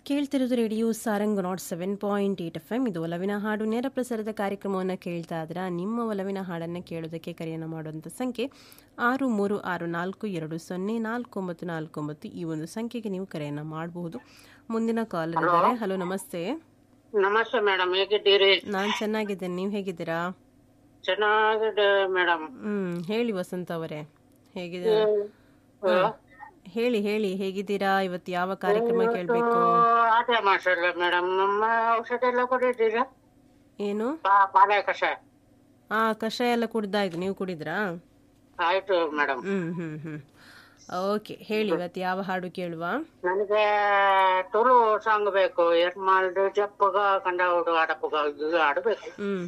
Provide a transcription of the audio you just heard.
ಕೇಳ್ತಿರೋದು radio Sarang 7.8 FM. ಇದು ಒಲವಿನ ಹಾಡು ನೇರ ಪ್ರಸಾರದ ಕಾರ್ಯಕ್ರಮವನ್ನು ಕೇಳ್ತಾ ಇದ್ರೆ ನಿಮ್ಮ ಒಲವಿನ ಹಾಡನ್ನು ಕೇಳೋದಕ್ಕೆ ಕರೆಯನ್ನು ಮಾಡುವಂಥ ಸಂಖ್ಯೆ 6364204949 ಈ ಒಂದು ಸಂಖ್ಯೆಗೆ ನೀವು ಕರೆಯನ್ನು ಮಾಡಬಹುದು. ಮುಂದಿನ ಕಾಲರ್ ಇದ್ದಾರೆ. ಹಲೋ, ನಮಸ್ತೆ. ನಮಸ್ತೆ ಮೇಡಮ್, ಹೇಗಿದ್ದೀರಿ? ನಾನು ಚೆನ್ನಾಗಿದ್ದೇನೆ, ನೀವು ಹೇಗಿದ್ದೀರಾ? ಚೆನ್ನಾಗಿದೆ ಮೇಡಮ್. ಹೇಳಿ ವಸಂತ ಅವರೇ, ಹೇಗಿದೆ? ಹೇಳಿ ಹೇಗಿದ್ದೀರಾ? ಇವತ್ತು ಯಾವ ಕಾರ್ಯಕ್ರಮ ಕೇಳಬೇಕು? ಅದೇ ಮಾಸ್ಟರ್ ಮೇಡಮ್, ನಮ್ಮ ಔಷಧ ಎಲ್ಲ ಕೊಡಿದ್ದೀರಾ? ಏನು? ಪಾಲೆ ಕಷಾಯ. ಕಷಾಯ ಎಲ್ಲ ಕುಡ್ದಾಯ್ತು, ನೀವು ಕುಡಿದ್ರಾ? ಆಯ್ತು ಮೇಡಮ್. ಓಕೆ, ಹೇಳಿ ಇವತ್ತು ಯಾವ ಹಾಡು ಕೇಳುವ? ನನಗೆ ತುಳು ಸಾಂಗ್ ಬೇಕು. ಎರ್ಮಾಲ್ದು ಜಪ್ಪಗ ಕಂಡ ಹುಡು ಆಡಪ್ಪಗ ಇದು ಆಡಬೇಕು.